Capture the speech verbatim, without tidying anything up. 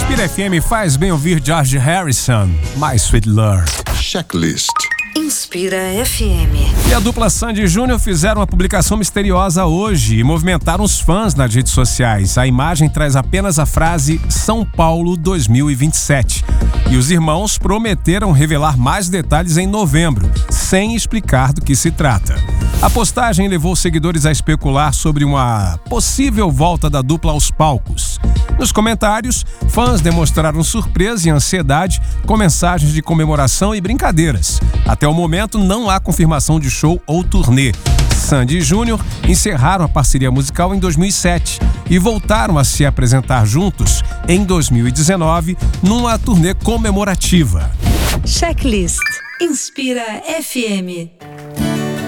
Inspira F M faz bem ouvir George Harrison, My Sweet Lord. Checklist. Inspira F M. E a dupla Sandy e Júnior fizeram uma publicação misteriosa hoje e movimentaram os fãs nas redes sociais. A imagem traz apenas a frase São Paulo dois mil e vinte e sete. E os irmãos prometeram revelar mais detalhes em novembro, sem explicar do que se trata. A postagem levou seguidores a especular sobre uma possível volta da dupla aos palcos. Nos comentários, fãs demonstraram surpresa e ansiedade com mensagens de comemoração e brincadeiras. Até o momento, não há confirmação de show ou turnê. Sandy e Júnior encerraram a parceria musical em dois mil e sete e voltaram a se apresentar juntos em dois mil e dezenove numa turnê comemorativa. Checklist. Inspira F M.